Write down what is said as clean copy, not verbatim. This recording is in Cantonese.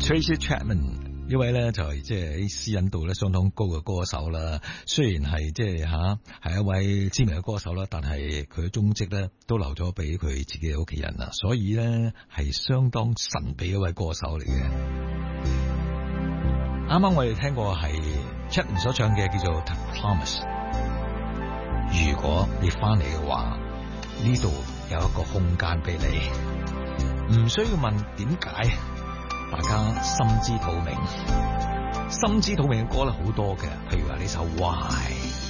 Tracy Chapman 呢位咧就係即係喺私隱度咧相當高嘅歌手啦。雖然係即係係一位知名嘅歌手啦，但係佢嘅蹤跡咧都留咗俾佢自己嘅屋企人啦，所以咧係相當神秘一位歌手嚟嘅。啱啱我哋聽過係 Chapman 所唱嘅叫做 The Promise。如果你翻嚟嘅話，呢度有一個空間俾你，唔需要問點解，大家心知肚明。心知肚明嘅歌咧好多嘅，譬如話呢首 Why。